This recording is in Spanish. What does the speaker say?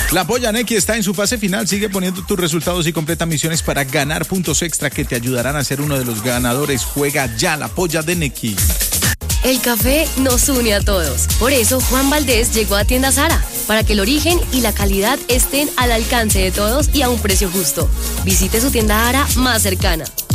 La Polla Neki está en su fase final. Sigue poniendo tus resultados y completa misiones para ganar puntos extra que te ayudarán a ser uno de los ganadores. Juega ya La Polla de Neki. El café nos une a todos. Por eso Juan Valdés llegó a Tienda Sara, para que el origen y la calidad estén al alcance de todos y a un precio justo. Visite su tienda Ara más cercana.